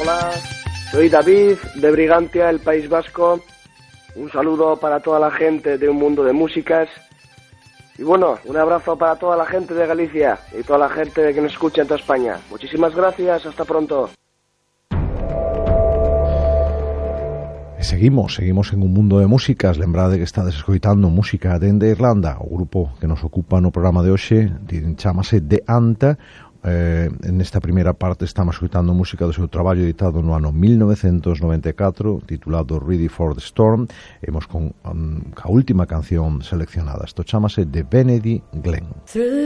Hola, soy David de Brigantia, el País Vasco. Un saludo para toda la gente de Un Mundo de Músicas. Y bueno, un abrazo para toda la gente de Galicia y toda la gente que nos escucha en toda España. Muchísimas gracias, hasta pronto. Seguimos en Un Mundo de Músicas. Lembrade que estades escoitando música dende Irlanda. O grupo que nos ocupa no programa de hoxe chámase The Anta. Nesta primeira parte estamos escoitando música do seu traballo editado no ano 1994 titulado Ready for the Storm. Hemos con a última canción seleccionada. Isto chámase The Benedy Glen.